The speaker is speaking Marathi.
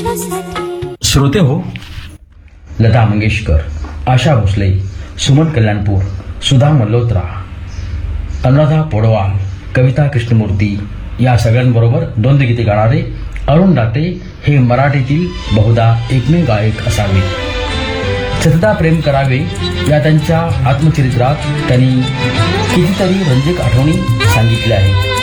श्रोते हो, लता मंगेशकर, आशा भोसले, सुमन कल्याणपूर, सुधा मल्होत्रा, अनुराधा पौडवाल, कविता कृष्णमूर्ती या सगळ्यांबरोबर द्वंद्व गीते गाणारे अरुण दाते हे मराठीतील बहुधा एकमेव गायक असावे. सतता प्रेम करावे या त्यांच्या आत्मचरित्रात त्यांनी कितीतरी रंजक आठवणी सांगितल्या आहेत.